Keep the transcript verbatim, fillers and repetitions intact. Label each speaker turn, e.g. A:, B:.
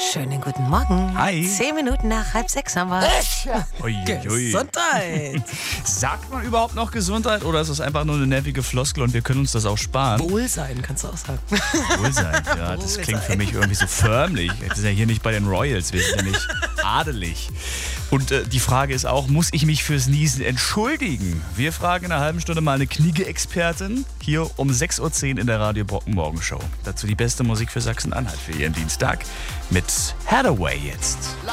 A: Schönen guten Morgen.
B: Hi.
A: Zehn Minuten nach halb sechs haben wir.
B: Ui, ui.
A: Gesundheit.
B: Sagt man überhaupt noch Gesundheit oder ist das einfach nur eine nervige Floskel und wir können uns das auch sparen?
A: Wohlsein, kannst du auch sagen.
B: Wohlsein, ja, das klingt für
A: Wohlsein.
B: mich irgendwie so förmlich. Wir sind ja hier nicht bei den Royals, wir sind ja nicht adelig. Und äh, die Frage ist auch, muss ich mich fürs Niesen entschuldigen? Wir fragen in einer halben Stunde mal eine Kniege-Expertin hier um sechs Uhr zehn in der Radio Brocken Morgenshow. Dazu die beste Musik für Sachsen-Anhalt für Ihren Dienstag mit Hathaway jetzt.